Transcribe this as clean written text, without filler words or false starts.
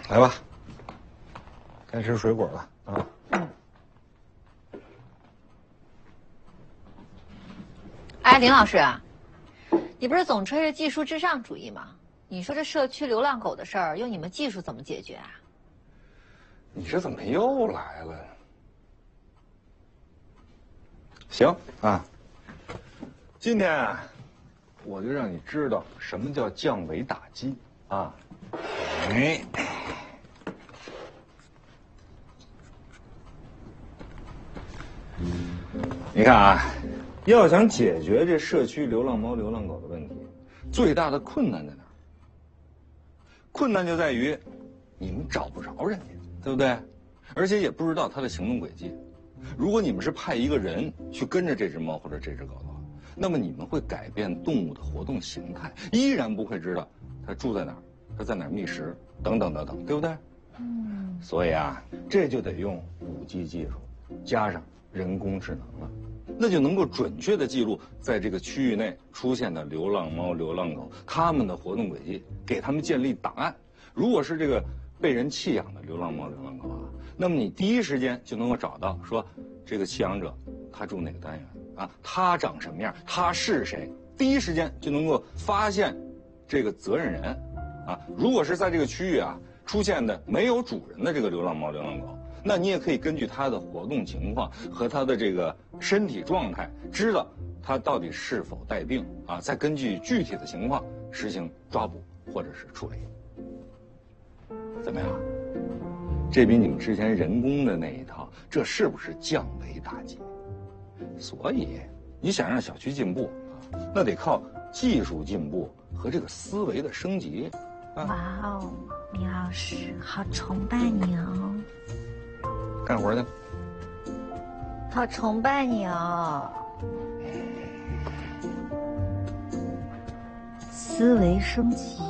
来吧，该吃水果了啊。 哎，林老师，你不是总吹着技术至上主义吗？你说这社区流浪狗的事儿，用你们技术怎么解决啊？ 你这怎么又来了？行啊，今天啊，我就让你知道什么叫降维打击啊！哎，你看啊，要想解决这社区流浪猫、流浪狗的问题，最大的困难在哪儿？困难就在于你们找不着人家，对不对？而且也不知道它的行动轨迹。如果你们是派一个人去跟着这只猫或者这只狗的话，那么你们会改变动物的活动形态，依然不会知道它住在哪儿，它在哪儿觅食，等等等等，对不对？所以啊，这就得用5G 技术，加上人工智能了，那就能够准确地记录在这个区域内出现的流浪猫、流浪狗它们的活动轨迹，给它们建立档案。如果是这个被人弃养的流浪猫、流浪狗啊，那么你第一时间就能够找到说这个弃养者他住哪个单元啊，他长什么样，他是谁，第一时间就能够发现这个责任人啊。如果是在这个区域啊出现的没有主人的这个流浪猫、流浪狗，那你也可以根据它的活动情况和它的这个身体状态，知道它到底是否带病啊，再根据具体的情况实行抓捕或者是处理。怎么样？这比你们之前人工的那一套，这是不是降维打击？所以你想让小区进步啊，那得靠技术进步和这个思维的升级。 哇哦，林老师，好崇拜你哦！ 干活去。 好崇拜你哦！思维升级。